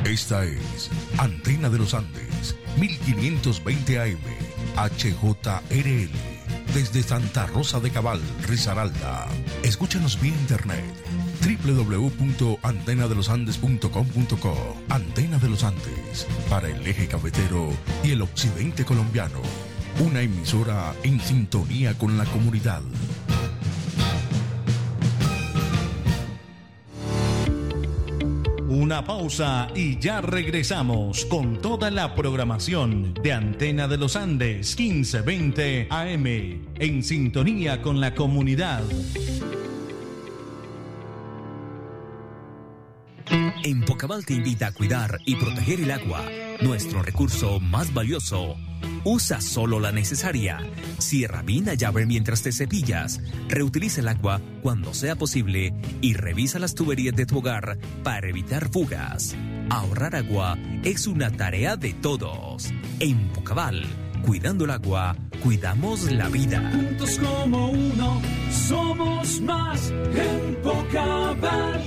Esta es Antena de los Andes, 1520 AM, HJRL, desde Santa Rosa de Cabal, Risaralda. Escúchanos vía internet, www.antenadelosandes.com.co. Antena de los Andes, para el eje cafetero y el occidente colombiano. Una emisora en sintonía con la comunidad. Una pausa y ya regresamos con toda la programación de Antena de los Andes 1520 AM, en sintonía con la comunidad. Empocabal te invita a cuidar y proteger el agua, nuestro recurso más valioso. Usa solo la necesaria. Cierra bien la llave mientras te cepillas. Reutiliza el agua cuando sea posible y revisa las tuberías de tu hogar para evitar fugas. Ahorrar agua es una tarea de todos. Empocabal, cuidando el agua, cuidamos la vida. Juntos como uno, somos más. Empocabal.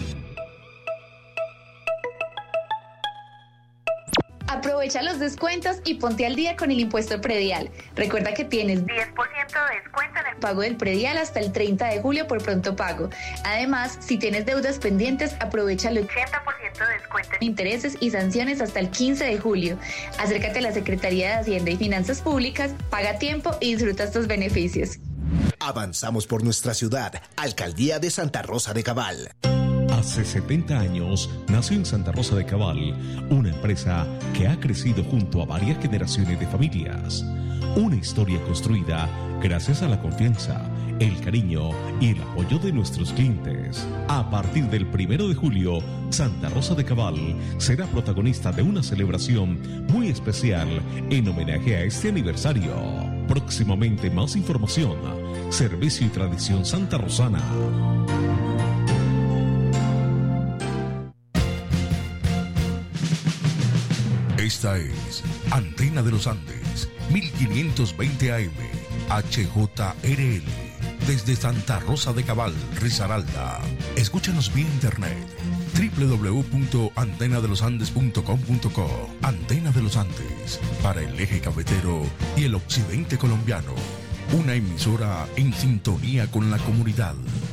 Aprovecha los descuentos y ponte al día con el impuesto predial. Recuerda que tienes 10% de descuento en el pago del predial hasta el 30 de julio por pronto pago. Además, si tienes deudas pendientes, aprovecha el 80% de descuento en intereses y sanciones hasta el 15 de julio. Acércate a la Secretaría de Hacienda y Finanzas Públicas, paga a tiempo y disfruta estos beneficios. Avanzamos por nuestra ciudad. Alcaldía de Santa Rosa de Cabal. Hace 70 años nació en Santa Rosa de Cabal una empresa que ha crecido junto a varias generaciones de familias. Una historia construida gracias a la confianza, el cariño y el apoyo de nuestros clientes. A partir del 1 de julio, Santa Rosa de Cabal será protagonista de una celebración muy especial en homenaje a este aniversario. Próximamente más información. Servicio y tradición santarrosana. Esta es Antena de los Andes, 1520 AM, HJRL, desde Santa Rosa de Cabal, Risaralda. Escúchanos vía internet, www.antenadelosandes.com.co. Antena de los Andes, para el eje cafetero y el occidente colombiano. Una emisora en sintonía con la comunidad.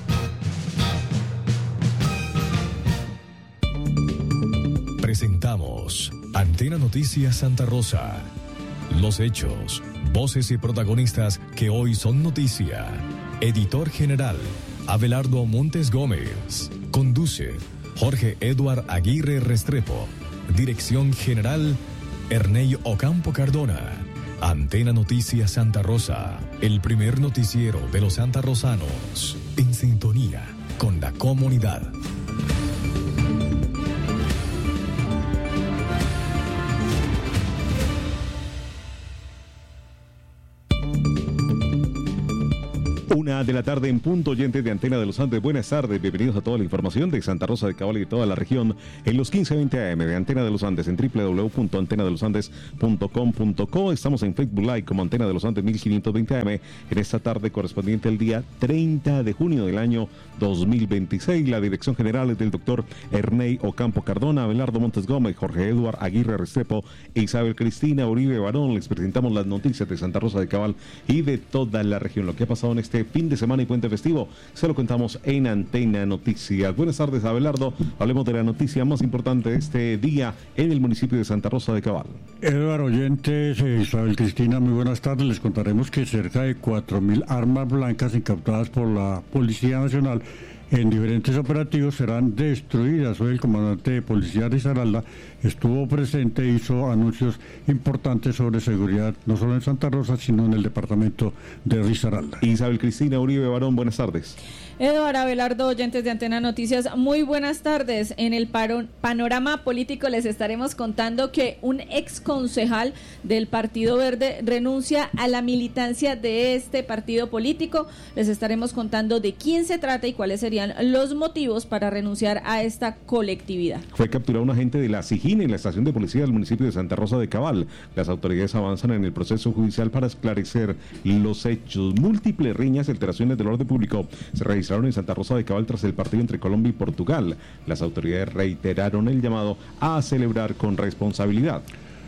Presentamos Antena Noticias Santa Rosa. Los hechos, voces y protagonistas que hoy son noticia. Editor general, Abelardo Montes Gómez. Conduce, Jorge Eduard Aguirre Restrepo. Dirección general, Ernei Ocampo Cardona. Antena Noticias Santa Rosa, el primer noticiero de los santarrosanos. En sintonía con la comunidad. Una de la tarde en punto, oyentes de Antena de los Andes. Buenas tardes, bienvenidos a toda la información de Santa Rosa de Cabal y de toda la región en los 1520 AM de Antena de los Andes en www.antenadelosandes.com.co. Estamos en Facebook Live como Antena de los Andes 1520 AM en esta tarde correspondiente al día 30 de junio del año 2026. La dirección general es del doctor Ernei Ocampo Cardona, Abelardo Montes Gómez, Jorge Eduard Aguirre Restrepo e Isabel Cristina Uribe Barón. Les presentamos las noticias de Santa Rosa de Cabal y de toda la región. Lo que ha pasado en este fin de semana y puente festivo se lo contamos en Antena Noticias. Buenas tardes, Abelardo. Hablemos de la noticia más importante de este día en el municipio de Santa Rosa de Cabal. Eduardo, oyentes, Isabel Cristina, muy buenas tardes. Les contaremos que cerca de 4.000 armas blancas incautadas por la Policía Nacional en diferentes operativos serán destruidas. Hoy el comandante de Policía de Risaralda estuvo presente e hizo anuncios importantes sobre seguridad, no solo en Santa Rosa, sino en el departamento de Risaralda. Isabel Cristina Uribe Barón, buenas tardes. Eduardo, Abelardo, oyentes de Antena Noticias, muy buenas tardes. En el panorama político les estaremos contando que un ex concejal del Partido Verde renuncia a la militancia de este partido político. Les estaremos contando de quién se trata y cuáles serían serían los motivos para renunciar a esta colectividad. Fue capturado un agente de la SIJIN en la estación de policía del municipio de Santa Rosa de Cabal. Las autoridades avanzan en el proceso judicial para esclarecer los hechos. Múltiples riñas y alteraciones del orden público se registraron en Santa Rosa de Cabal tras el partido entre Colombia y Portugal. Las autoridades reiteraron el llamado a celebrar con responsabilidad.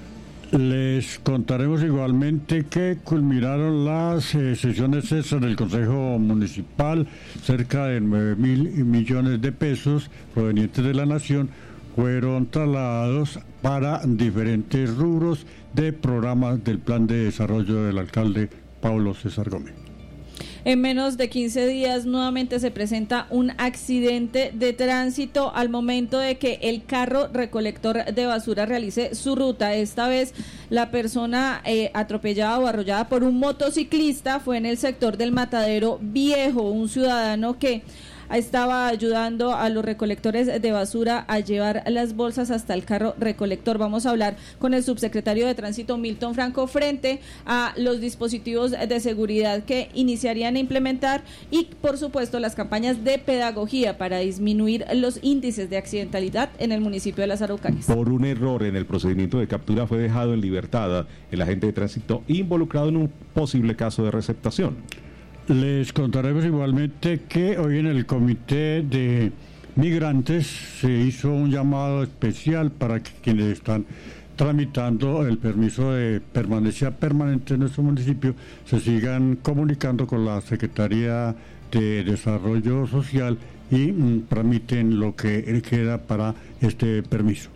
Les contaremos igualmente que culminaron las sesiones extras del Consejo Municipal. Cerca de 9.000 millones de pesos provenientes de la Nación fueron trasladados para diferentes rubros de programas del Plan de Desarrollo del alcalde Pablo César Gómez. En menos de 15 días nuevamente se presenta un accidente de tránsito al momento de que el carro recolector de basura realice su ruta. Esta vez la persona atropellada o arrollada por un motociclista fue en el sector del Matadero Viejo, un ciudadano que estaba ayudando a los recolectores de basura a llevar las bolsas hasta el carro recolector. Vamos a hablar con el subsecretario de Tránsito, Milton Franco, frente a los dispositivos de seguridad que iniciarían a implementar y, por supuesto, las campañas de pedagogía para disminuir los índices de accidentalidad en el municipio de Las Araucarias. Por un error en el procedimiento de captura fue dejado en libertad el agente de tránsito involucrado en un posible caso de receptación. Les contaremos igualmente que hoy en el Comité de Migrantes se hizo un llamado especial para que quienes están tramitando el permiso de permanencia permanente en nuestro municipio se sigan comunicando con la Secretaría de Desarrollo Social y tramiten lo que queda para este permiso.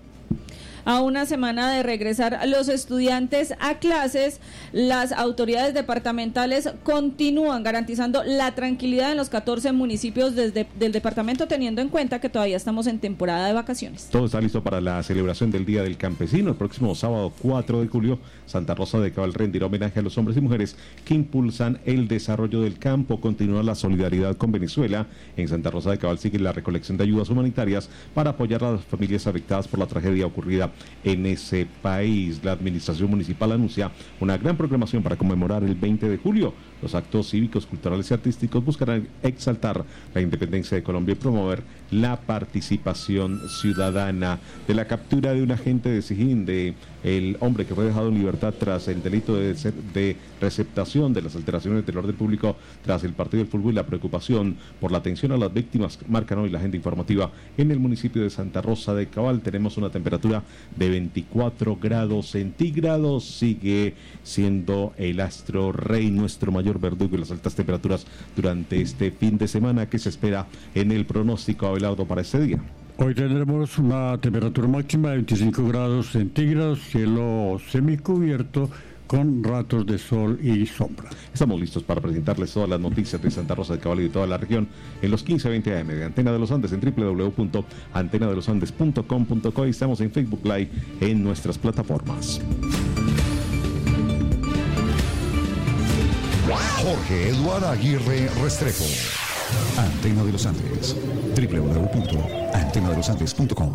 A una semana de regresar los estudiantes a clases, las autoridades departamentales continúan garantizando la tranquilidad en los 14 municipios del departamento, teniendo en cuenta que todavía estamos en temporada de vacaciones. Todo está listo para la celebración del Día del Campesino. El próximo sábado 4 de julio, Santa Rosa de Cabal rendirá homenaje a los hombres y mujeres que impulsan el desarrollo del campo. Continúa la solidaridad con Venezuela. En Santa Rosa de Cabal sigue la recolección de ayudas humanitarias para apoyar a las familias afectadas por la tragedia ocurrida en ese país. La administración municipal anuncia una gran programación para conmemorar el 20 de julio. Los actos cívicos, culturales y artísticos buscarán exaltar la independencia de Colombia y promover la participación ciudadana. De la captura de un agente de SIJIN, de el hombre que fue dejado en libertad tras el delito de receptación de las alteraciones del orden público tras el partido del fútbol y la preocupación por la atención a las víctimas, marcan hoy la agenda informativa en el municipio de Santa Rosa de Cabal. Tenemos una temperatura de 24 grados centígrados. Sigue siendo el astro rey nuestro mayor verdugo y las altas temperaturas durante este fin de semana que se espera en el pronóstico, Abelardo, para este día. Hoy tendremos una temperatura máxima de 25 grados centígrados, cielo semicubierto con ratos de sol y sombra. Estamos listos para presentarles todas las noticias de Santa Rosa de Cabal y de toda la región en los 15:20 AM de Antena de los Andes en www.antenadelosandes.com.co y estamos en Facebook Live en nuestras plataformas. Jorge Eduardo Aguirre Restrepo. Antena de los Andes. www.antenadelosandes.com.co.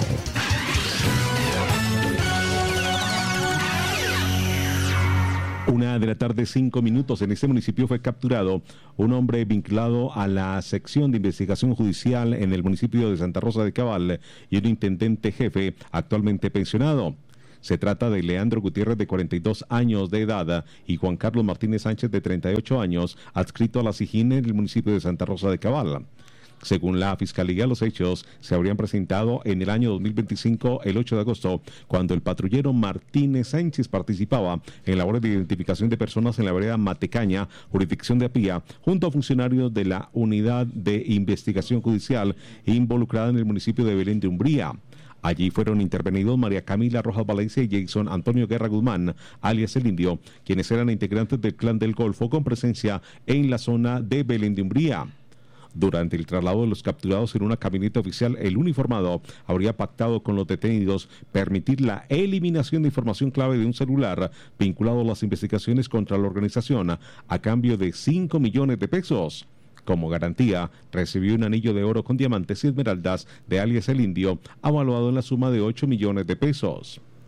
1:05 p.m. En este municipio fue capturado un hombre vinculado a la sección de investigación judicial en el municipio de Santa Rosa de Cabal y un intendente jefe actualmente pensionado. Se trata de Leandro Gutiérrez, de 42 años de edad, y Juan Carlos Martínez Sánchez, de 38 años, adscrito a la SIJIN en el municipio de Santa Rosa de Cabal. Según la Fiscalía, los hechos se habrían presentado en el año 2025, el 8 de agosto, cuando el patrullero Martínez Sánchez participaba en labores de identificación de personas en la vereda Matecaña, jurisdicción de Apía, junto a funcionarios de la Unidad de Investigación Judicial involucrada en el municipio de Belén de Umbría. Allí fueron intervenidos María Camila Rojas Valencia y Jason Antonio Guerra Guzmán, alias El Indio, quienes eran integrantes del Clan del Golfo con presencia en la zona de Belén de Umbría. Durante el traslado de los capturados en una camioneta oficial, el uniformado habría pactado con los detenidos permitir la eliminación de información clave de un celular vinculado a las investigaciones contra la organización a cambio de 5 millones de pesos. Como garantía, recibió un anillo de oro con diamantes y esmeraldas de alias El Indio, avaluado en la suma de 8 millones de pesos.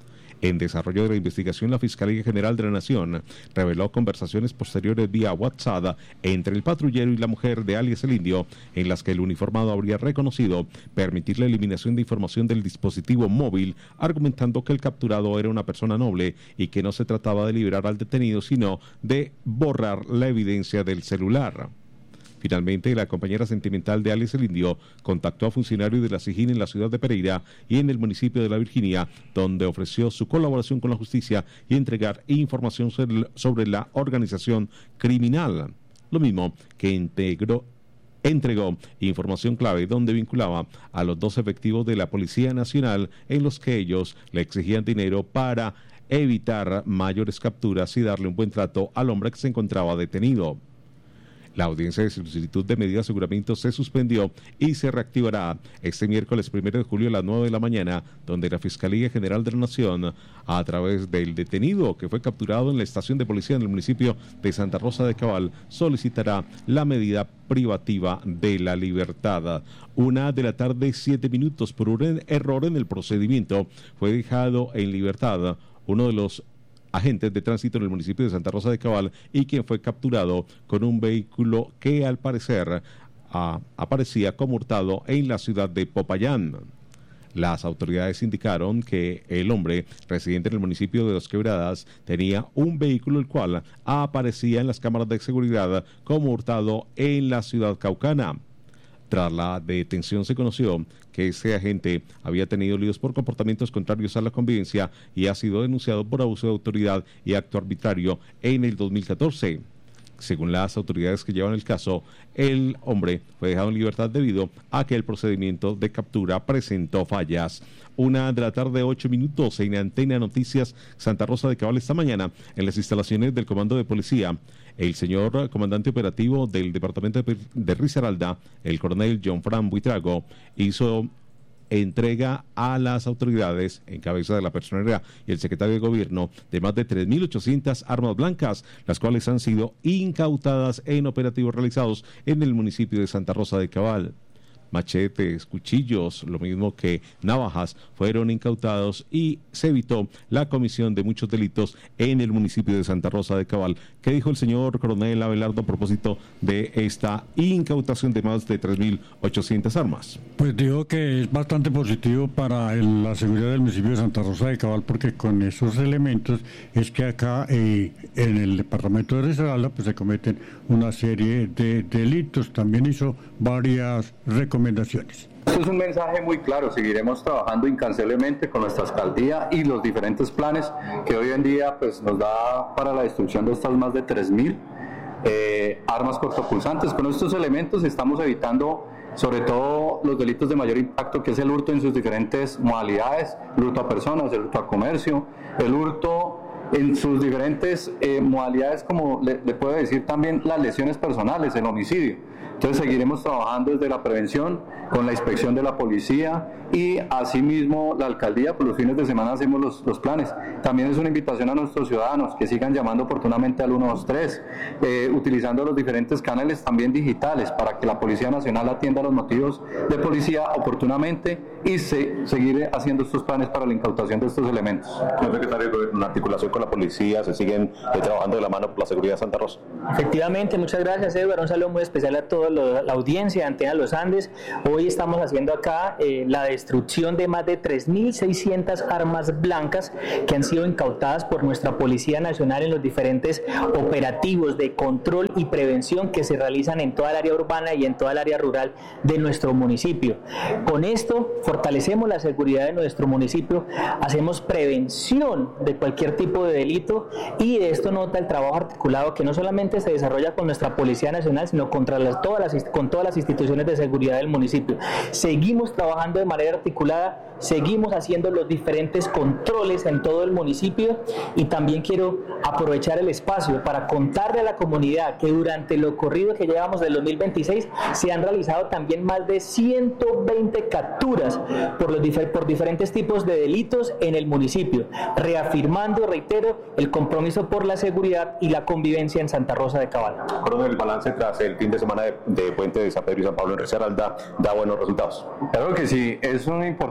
En desarrollo de la investigación, la Fiscalía General de la Nación reveló conversaciones posteriores vía WhatsApp entre el patrullero y la mujer de alias El Indio, en las que el uniformado habría reconocido permitir la eliminación de información del dispositivo móvil, argumentando que el capturado era una persona noble y que no se trataba de liberar al detenido, sino de borrar la evidencia del celular. Finalmente, la compañera sentimental de alias El Indio contactó a funcionarios de la SIJIN en la ciudad de Pereira y en el municipio de La Virginia, donde ofreció su colaboración con la justicia y entregar información sobre la organización criminal. Lo mismo que entregó información clave donde vinculaba a los 2 efectivos de la Policía Nacional, en los que ellos le exigían dinero para evitar mayores capturas y darle un buen trato al hombre que se encontraba detenido. La audiencia de solicitud de medida de aseguramiento se suspendió y se reactivará este miércoles 1 de julio a las 9 de la mañana, donde la Fiscalía General de la Nación, a través del detenido que fue capturado en la estación de policía en el municipio de Santa Rosa de Cabal, solicitará la medida privativa de la libertad. 1:07 p.m. Por un error en el procedimiento fue dejado en libertad uno de los agentes de tránsito en el municipio de Santa Rosa de Cabal, y quien fue capturado con un vehículo que al parecer aparecía como hurtado en la ciudad de Popayán. Las autoridades indicaron que el hombre, residente en el municipio de Dos Quebradas, tenía un vehículo el cual aparecía en las cámaras de seguridad como hurtado en la ciudad caucana. Tras la detención se conoció que ese agente había tenido líos por comportamientos contrarios a la convivencia y ha sido denunciado por abuso de autoridad y acto arbitrario en el 2014. Según las autoridades que llevan el caso, el hombre fue dejado en libertad debido a que el procedimiento de captura presentó fallas. 1:08 p.m. en Antena Noticias Santa Rosa de Cabal esta mañana, en las instalaciones del Comando de Policía. El señor comandante operativo del departamento de Risaralda, el coronel John Fran Buitrago, hizo entrega a las autoridades, en cabeza de la personería y el secretario de gobierno, de más de 3.800 armas blancas, las cuales han sido incautadas en operativos realizados en el municipio de Santa Rosa de Cabal. Machetes, cuchillos, lo mismo que navajas, fueron incautados y se evitó la comisión de muchos delitos en el municipio de Santa Rosa de Cabal. ¿Qué dijo el señor coronel Abelardo a propósito de esta incautación de más de 3.800 armas? Pues digo que es bastante positivo para la seguridad del municipio de Santa Rosa de Cabal, porque con esos elementos es que acá en el departamento de Risaralda pues se cometen una serie de delitos. También hizo varias recomendaciones. Esto es un mensaje muy claro. Seguiremos trabajando incansablemente con nuestra alcaldía y los diferentes planes que hoy en día pues nos da para la destrucción de estas más de 3.000 armas cortopulsantes. Con estos elementos estamos evitando sobre todo los delitos de mayor impacto, que es el hurto en sus diferentes modalidades: el hurto a personas, el hurto a comercio, el hurto en sus diferentes modalidades, como le puedo decir también las lesiones personales, el homicidio. Entonces seguiremos trabajando desde la prevención, con la inspección de la policía y asimismo la alcaldía. Por los fines de semana hacemos los planes. También es una invitación a nuestros ciudadanos que sigan llamando oportunamente al 123, utilizando los diferentes canales también digitales, para que la Policía Nacional atienda los motivos de policía oportunamente y seguir haciendo estos planes para la incautación de estos elementos. Señor secretario, en articulación con la policía, ¿se siguen trabajando de la mano por la seguridad de Santa Rosa? Efectivamente, muchas gracias, Edward. Un saludo muy especial a toda la audiencia de Antena Los Andes. Hoy estamos haciendo acá la destrucción de más de 3.600 armas blancas que han sido incautadas por nuestra Policía Nacional en los diferentes operativos de control y prevención que se realizan en toda el área urbana y en toda el área rural de nuestro municipio. Con esto fortalecemos la seguridad de nuestro municipio, hacemos prevención de cualquier tipo de delito, y de esto nota el trabajo articulado que no solamente se desarrolla con nuestra Policía Nacional, sino con todas las instituciones de seguridad del municipio. Seguimos trabajando de manera articulada, seguimos haciendo los diferentes controles en todo el municipio, y también quiero aprovechar el espacio para contarle a la comunidad que durante lo corrido que llevamos del 2026 se han realizado también más de 120 capturas por diferentes tipos de delitos en el municipio, reafirmando, reitero, el compromiso por la seguridad y la convivencia en Santa Rosa de Cabal. Perdón, el balance tras el fin de semana de Puente de San Pedro y San Pablo en Risaralda da buenos resultados. Claro que sí, es un importante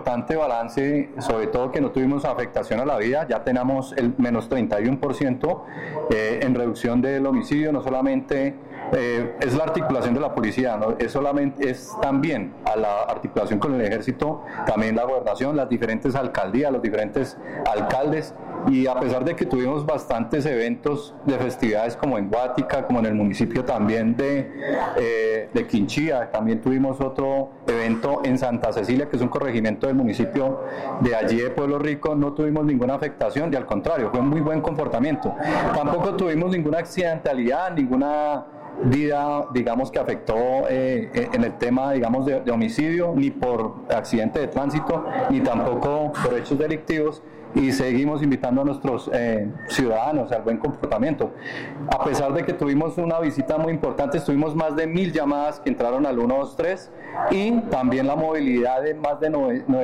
balance, sobre todo que no tuvimos afectación a la vida, ya tenemos el menos 31% en reducción del homicidio. No solamente es la articulación de la policía, ¿no? es también a la articulación con el ejército, también la gobernación, las diferentes alcaldías, los diferentes alcaldes, y a pesar de que tuvimos bastantes eventos de festividades como en Guática, como en el municipio también de Quinchía, también tuvimos otro evento en Santa Cecilia, que es un corregimiento del municipio de allí de Pueblo Rico, no tuvimos ninguna afectación, y al contrario, fue un muy buen comportamiento. Tampoco tuvimos ninguna accidentalidad, ninguna vida, digamos, que afectó en el tema, digamos, de homicidio, ni por accidente de tránsito, ni tampoco por hechos delictivos, y seguimos invitando a nuestros ciudadanos al buen comportamiento. A pesar de que tuvimos una visita muy importante, tuvimos más de 1000 llamadas que entraron al 123, y también la movilidad de más de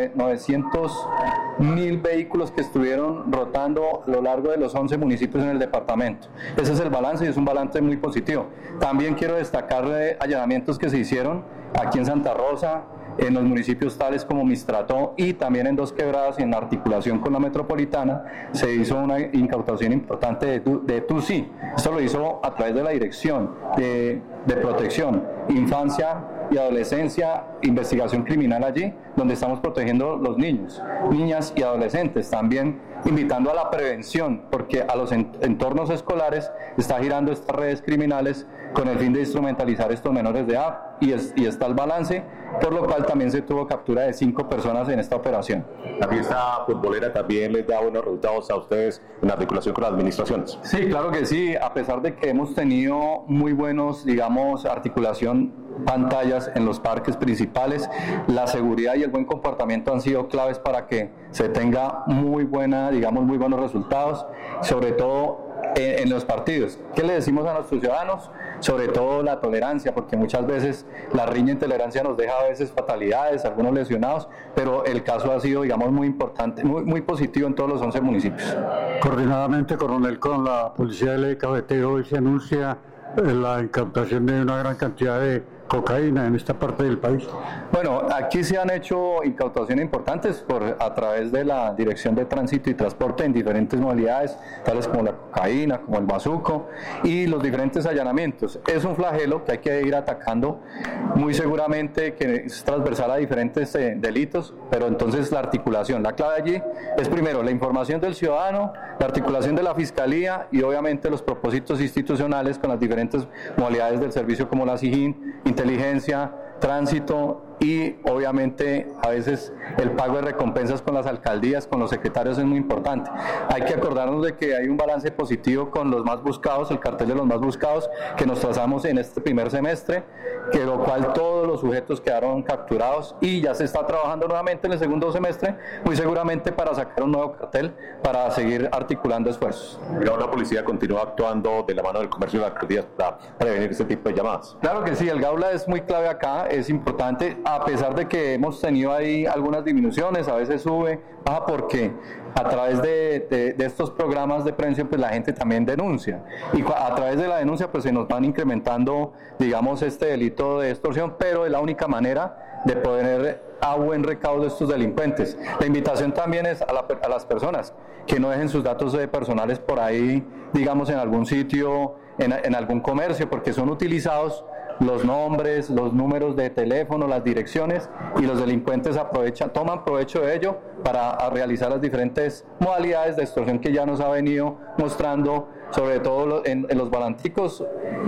900.000 vehículos que estuvieron rotando a lo largo de los 11 municipios en el departamento. Ese es el balance, y es un balance muy positivo. También quiero destacar allanamientos que se hicieron aquí en Santa Rosa, en los municipios tales como Mistrató, y también en Dos Quebradas, en articulación con la metropolitana, se hizo una incautación importante de TUSI. Esto lo hizo a través de la Dirección de Protección, Infancia y Adolescencia, Investigación Criminal allí, donde estamos protegiendo los niños, niñas y adolescentes, también invitando a la prevención, porque a los entornos escolares está girando estas redes criminales con el fin de instrumentalizar estos menores de edad, y está el balance, por lo cual también se tuvo captura de 5 personas en esta operación. La fiesta futbolera también les da buenos resultados a ustedes en articulación con las administraciones. Sí, claro que sí, a pesar de que hemos tenido muy buenos, digamos, articulación, pantallas en los parques principales, la seguridad y el buen comportamiento han sido claves para que se tenga muy buenos resultados, sobre todo en los partidos. ¿Qué le decimos a nuestros ciudadanos? Sobre todo la tolerancia, porque muchas veces la riña en tolerancia nos deja a veces fatalidades, algunos lesionados, pero el caso ha sido, digamos, muy importante, muy positivo en todos los 11 municipios. Coordinadamente, coronel, con la Policía del Eje Cafetero, hoy se anuncia la incautación de una gran cantidad de cocaína en esta parte del país. Bueno, aquí se han hecho incautaciones importantes a través de la Dirección de Tránsito y Transporte en diferentes modalidades, tales como la cocaína, como el bazuco, y los diferentes allanamientos. Es un flagelo que hay que ir atacando, muy seguramente que es transversal a diferentes delitos, pero entonces la articulación, la clave allí es primero la información del ciudadano, la articulación de la Fiscalía y obviamente los propósitos institucionales con las diferentes modalidades del servicio como la SIJIN, inteligencia, tránsito, y obviamente a veces el pago de recompensas con las alcaldías, con los secretarios, es muy importante. Hay que acordarnos de que hay un balance positivo con los más buscados, el cartel de los más buscados que nos trazamos en este primer semestre, que lo cual todos los sujetos quedaron capturados, y ya se está trabajando nuevamente en el segundo semestre, muy seguramente para sacar un nuevo cartel para seguir articulando esfuerzos. Pero la policía continúa actuando de la mano del comercio de las alcaldías para prevenir este tipo de llamadas. Claro que sí, el Gaula es muy clave acá, es importante, a pesar de que hemos tenido ahí algunas disminuciones, a veces sube, baja, porque a través de estos programas de prevención, pues la gente también denuncia, y a través de la denuncia pues se nos van incrementando, digamos, este delito de extorsión, pero es la única manera de poder a buen recaudo de estos delincuentes. La invitación también es a las personas que no dejen sus datos personales por ahí, digamos, en algún sitio, en algún comercio, porque son utilizados los nombres, los números de teléfono, las direcciones, y los delincuentes toman provecho de ello para realizar las diferentes modalidades de extorsión que ya nos ha venido mostrando, sobre todo en los volanticos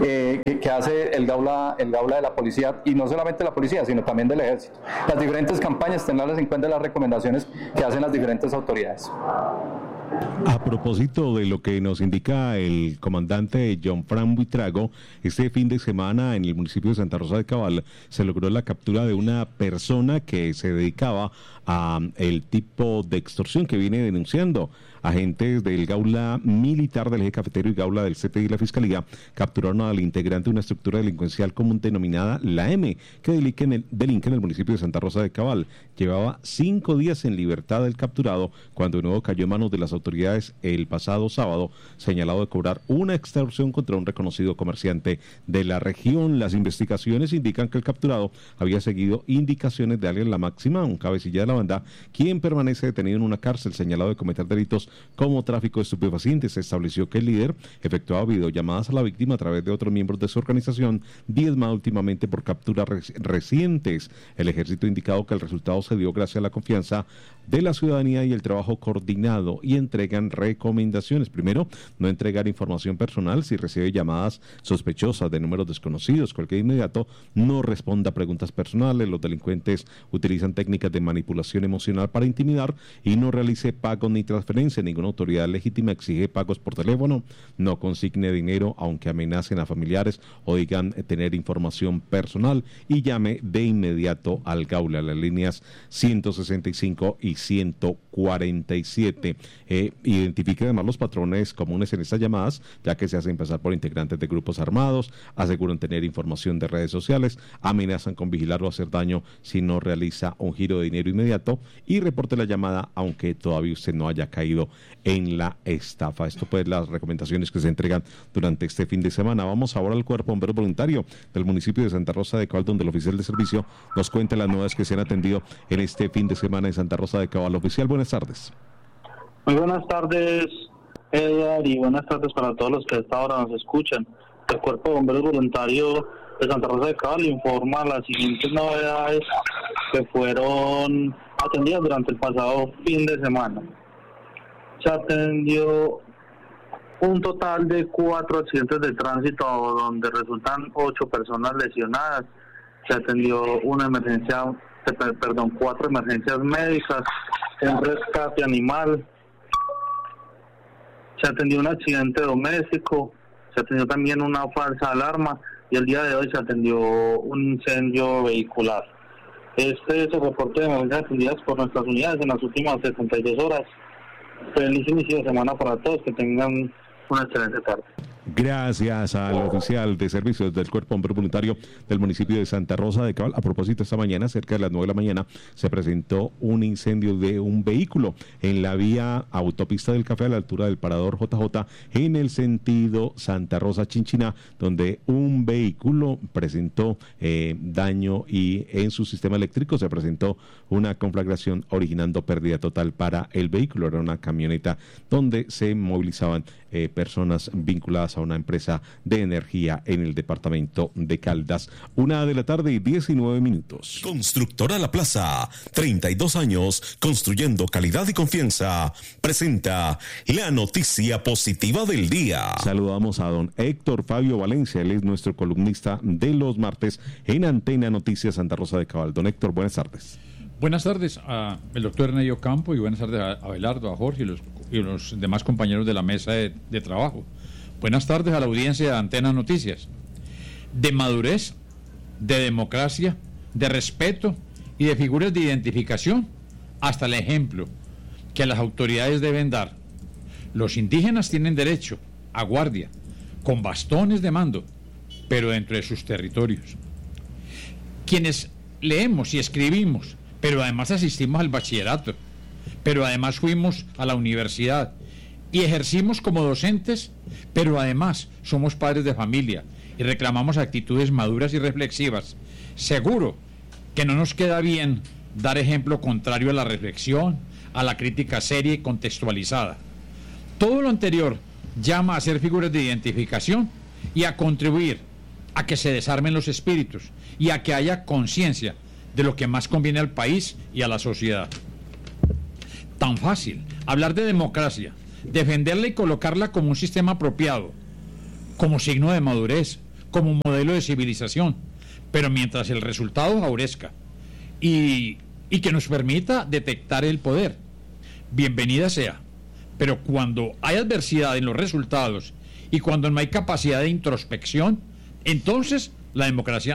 que hace el Gaula de la policía, y no solamente la policía, sino también del ejército. Las diferentes campañas, tenerlas en cuenta las recomendaciones que hacen las diferentes autoridades. A propósito de lo que nos indica el comandante John Fran Buitrago, este fin de semana en el municipio de Santa Rosa de Cabal se logró la captura de una persona que se dedicaba a el tipo de extorsión que viene denunciando. Agentes del Gaula Militar del Eje Cafetero y Gaula del CTI y la Fiscalía capturaron al integrante de una estructura delincuencial común denominada La M, que delinque en el municipio de Santa Rosa de Cabal. Llevaba 5 días en libertad el capturado cuando de nuevo cayó en manos de las autoridades autoridades el pasado sábado, señalado de cobrar una extorsión contra un reconocido comerciante de la región. Las investigaciones indican que el capturado había seguido indicaciones de alias La Máxima, un cabecilla de la banda, quien permanece detenido en una cárcel señalado de cometer delitos como tráfico de estupefacientes. Se estableció que el líder efectuaba videollamadas a la víctima a través de otros miembros de su organización, diezmada últimamente por capturas recientes. El ejército ha indicado que el resultado se dio gracias a la confianza de la ciudadanía y el trabajo coordinado, y entregan recomendaciones. Primero, no entregar información personal. Si recibe llamadas sospechosas de números desconocidos, cualquier inmediato no responda a preguntas personales. Los delincuentes utilizan técnicas de manipulación emocional para intimidar y no realice pagos ni transferencias. Ninguna autoridad legítima exige pagos por teléfono. No consigne dinero aunque amenacen a familiares o digan tener información personal, y llame de inmediato al Gaula, a las líneas 165 y 147. Identifique además los patrones comunes en estas llamadas, ya que se hacen pasar por integrantes de grupos armados, aseguran tener información de redes sociales, amenazan con vigilar o hacer daño si no realiza un giro de dinero inmediato, y reporte la llamada aunque todavía usted no haya caído en la estafa. Esto pues las recomendaciones que se entregan durante este fin de semana. Vamos ahora al Cuerpo de Bomberos Voluntario del municipio de Santa Rosa de Cabal, donde el oficial de servicio nos cuenta las novedades que se han atendido en este fin de semana en Santa Rosa de Cabal. Oficial, buenas tardes. Muy buenas tardes, Edgar, y buenas tardes para todos los que a esta hora nos escuchan. El Cuerpo de Bomberos Voluntario de Santa Rosa de Cabal informa las siguientes novedades que fueron atendidas durante el pasado fin de semana. Se atendió un total de 4 accidentes de tránsito donde resultan 8 personas lesionadas. Se atendió 4 emergencias médicas, un rescate animal. Se atendió un accidente doméstico, se atendió también una falsa alarma, y el día de hoy se atendió un incendio vehicular. Este es el reporte de emergencias atendidas por nuestras unidades en las últimas 72 horas. Feliz inicio de semana para todos, que tengan una excelente tarde. Gracias al oficial de servicios del Cuerpo de Bomberos Voluntario del municipio de Santa Rosa de Cabal. A propósito, esta mañana, cerca de las 9 de la mañana, se presentó un incendio de un vehículo en la vía Autopista del Café, a la altura del parador JJ, en el sentido Santa Rosa-Chinchiná, donde un vehículo presentó daño, y en su sistema eléctrico se presentó una conflagración originando pérdida total para el vehículo. Era una camioneta donde se movilizaban personas vinculadas a una empresa de energía en el departamento de Caldas. 1:19 p.m. Constructora La Plaza, 32 años construyendo calidad y confianza, presenta la noticia positiva del día. Saludamos a don Héctor Fabio Valencia, él es nuestro columnista de los martes en Antena Noticias Santa Rosa de Cabal. Don Héctor, buenas tardes. Buenas tardes al doctor Ernei Ocampo, y buenas tardes a Abelardo, a Jorge y los demás compañeros de la mesa de trabajo. Buenas tardes a la audiencia de Antena Noticias. De madurez, de democracia, de respeto y de figuras de identificación, hasta el ejemplo que las autoridades deben dar. Los indígenas tienen derecho a guardia, con bastones de mando, pero dentro de sus territorios. Quienes leemos y escribimos, pero además asistimos al bachillerato, pero además fuimos a la universidad y ejercimos como docentes, pero además somos padres de familia y reclamamos actitudes maduras y reflexivas. Seguro que no nos queda bien dar ejemplo contrario a la reflexión, a la crítica seria y contextualizada. Todo lo anterior llama a ser figuras de identificación y a contribuir a que se desarmen los espíritus y a que haya conciencia de lo que más conviene al país y a la sociedad. Tan fácil hablar de democracia, defenderla y colocarla como un sistema apropiado, como signo de madurez, como modelo de civilización, pero mientras el resultado favorezca y que nos permita detectar el poder, bienvenida sea. Pero cuando hay adversidad en los resultados y cuando no hay capacidad de introspección, entonces la democracia